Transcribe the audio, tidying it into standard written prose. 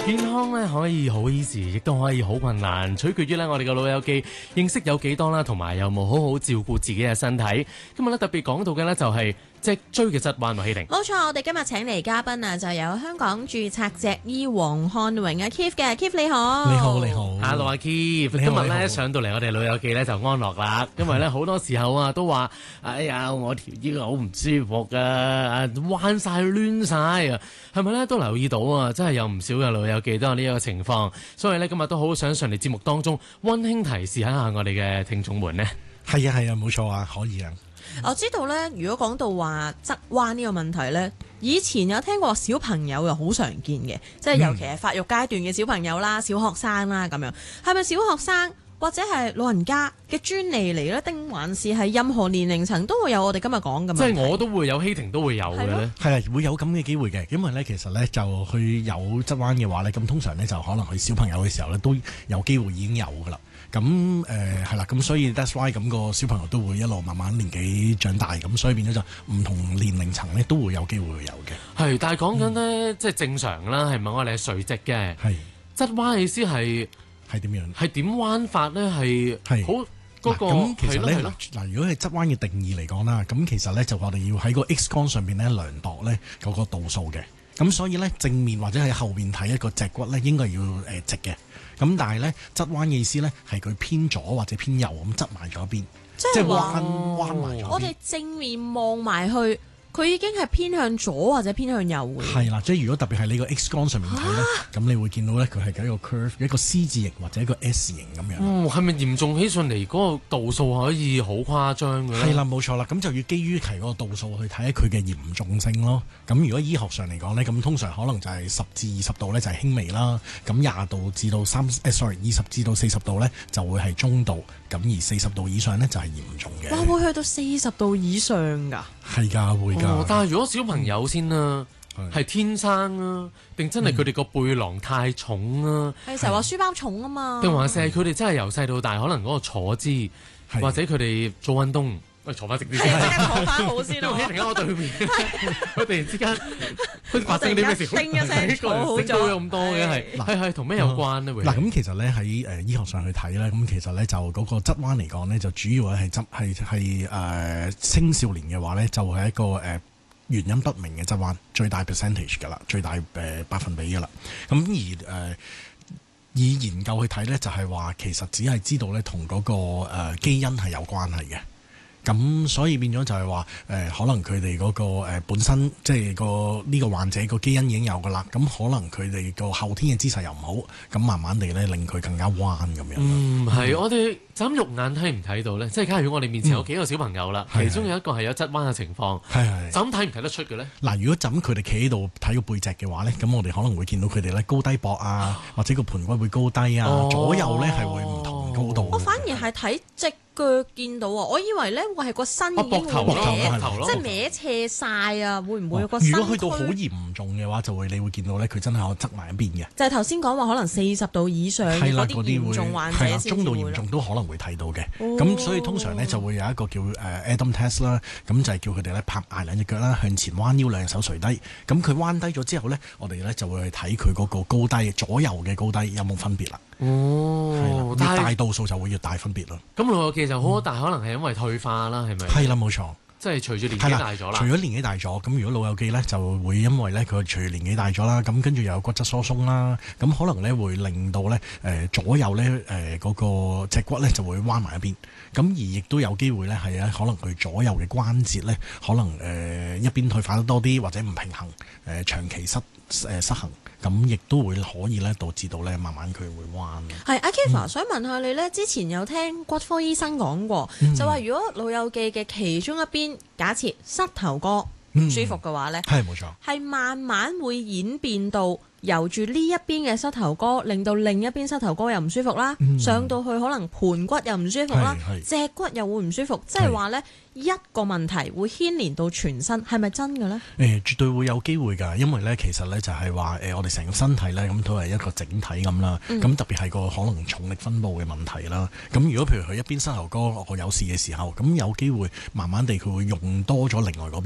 健康咧可以好 easy，亦都可以好困難，取決於咧我哋嘅老友記認識有幾多啦，同埋有冇好好照顧自己嘅身體。今日咧特別講到嘅咧就係脊椎嘅側彎喎，希婷。 冇錯，我哋今日請嚟嘉賓啊，就有香港註冊脊醫黃漢榮阿 Keith 嘅 Keith 你好。 你好，你好。 Hello 阿 Keith，今日咧上到嚟我哋老友記咧就安樂啦，因為咧好多時候啊都話，哎呀我條腰好唔舒服噶，彎晒攣晒啊，係咪咧都留意到啊？真係有唔少嘅老友記都有呢一個情況，所以咧今日都好想上嚟節目當中溫馨提示一下我哋嘅聽眾們呢。 係啊，冇錯啊，可以啊。 我知道咧，如果講到話側彎呢個問題咧，以前有聽過小朋友又好常見嘅，即係尤其係發育階段嘅小朋友啦、小學生啦咁樣，係咪小學生或者係老人家嘅專利嚟咧？定還是係任何年齡層都會有我哋今日講嘅？ 即係我都會有，希婷都會有嘅咧。 係啊，會有咁嘅機會嘅，因為咧其實咧就佢有側彎嘅話咧，咁通常咧就可能佢小朋友嘅時候咧都有機會已經有噶啦。咁係啦，咁所以 that's why 咁個小朋友都會一路慢慢年紀長大，咁所以變咗就唔同年齡層咧都會有機會有嘅。 係，但係講緊咧即係正常啦，係咪我哋係垂直嘅？ 係側彎意思係點樣？ 係點彎法咧？係好嗰個咁其實咧係如果係側彎嘅定義嚟講啦，咁其實咧就我哋要喺個 X 光上邊咧量度咧嗰個度數嘅。咁所以咧正面或者喺後邊睇一個脊骨咧應該要直嘅。咁但係咧側彎嘅意思咧係佢偏左或者偏右咁側埋咗一邊，即係彎埋咗。 我哋正面望埋去，佢已經係偏向左或者偏向右嘅。 係啦，即係如果特別係你個 X 光上面睇咧，咁你會見到咧佢係一個 curve， 一個 C 字形或者一個 S 型咁樣。 係咪嚴重起上嚟嗰個度數可以好誇張嘅咧？ 係啦，冇錯啦，咁就要基於其嗰個度數去睇下佢嘅嚴重性咯。咁如果醫學上嚟講咧，咁通常可能就係10至20度咧就係輕微啦，咁20度至到20至到40度咧就會係中度，咁而40度以上咧就係嚴重嘅。 哇，會去到40度以上㗎？ 係㗎，會㗎。 但係如果小朋友先啦，係天生啊，定真係佢哋個背囊太重啊？ 係成日話書包重啊嘛？ 定還是係佢哋真係由細到大可能嗰個坐姿，或者佢哋做運動？喂，坐翻直啲先， 即刻坐翻好先咯。 希婷喺我對面，佢突然之間發生啲咩事？ 叮一聲坐好咗咁多嘅係同咩有關呢？ 嗱，咁其實咧喺醫學上去睇咧，咁其實咧就嗰個側彎嚟講咧，就主要係青少年嘅話咧，就係一個原因不明嘅側彎，最大 percentage 㗎啦，最大百分比㗎啦。咁而以研究去睇咧，就係話其實只係知道咧同嗰個基因係有關係嘅。咁所以變咗就係話可能佢哋嗰個本身即係呢個患者個基因已經有噶啦，咁可能佢哋個後天嘅姿勢又唔好，咁慢慢地咧令佢更加彎咁樣。 係我哋就咁肉眼睇唔睇到咧？即係假如我哋面前有幾個小朋友啦，其中有一個係有側彎嘅情況，就咁睇唔睇得出嘅咧？ 嗱，如果就咁佢哋企喺度睇個背脊嘅話咧，咁我哋可能會見到佢哋咧高低膊啊，或者個盤骨會高低啊，左右咧係會唔同高度。 我反而係睇隻腳見到啊！我以為咧會係個身已經膊頭即係歪斜晒啊！會唔會有個身？ 如果去到好嚴重嘅話，你會見到咧，佢真係有側埋一邊嘅。 就係頭先講話，可能40度以上嗰啲嚴重患者先至會。 中度嚴重都可能會睇到嘅。咁所以通常咧就會有一個叫Adam Test 啦，咁就係叫佢哋咧拍挨兩隻腳啦，向前彎腰，兩手垂低。咁佢彎低咗之後咧，我哋咧就會去睇佢嗰個高低，左右嘅高低有冇分別啦。越大度數就會越大分別咯。 咁老友記就好，但係可能係因為退化啦，係咪？ 係啦，冇錯。 即係隨住年紀大咗啦。 除咗年紀大咗，咁如果老友記咧就會因為咧佢隨住年紀大咗啦，咁跟住又有骨質疏鬆啦，咁可能咧會令到咧左右咧嗰個脊骨咧就會彎埋一邊，咁而亦都有機會咧係可能佢左右嘅關節咧可能一邊退化得多啲，或者唔平衡長期失衡。咁亦都會可以咧導致到咧慢慢佢會彎。 係阿 Kiva 想問下你咧，之前有聽骨科醫生講過，就話如果老友記嘅其中一邊，假設膝頭哥唔舒服嘅話咧， 係冇錯， 係慢慢會演變到由住呢一邊嘅膝頭哥，令到另一邊膝頭哥又唔舒服啦，上到去可能盤骨又唔舒服啦，脊骨又會唔舒服，即係話咧一個問題會牽連到全身，係咪真嘅咧？ 絕對會有機會㗎，因為咧其實咧就係話我哋成個身體咧咁都係一個整體咁啦，咁特別係個可能重力分佈嘅問題啦。咁如果譬如佢一邊膝頭哥有事嘅時候，咁有機會慢慢地佢會用多咗另外嗰邊。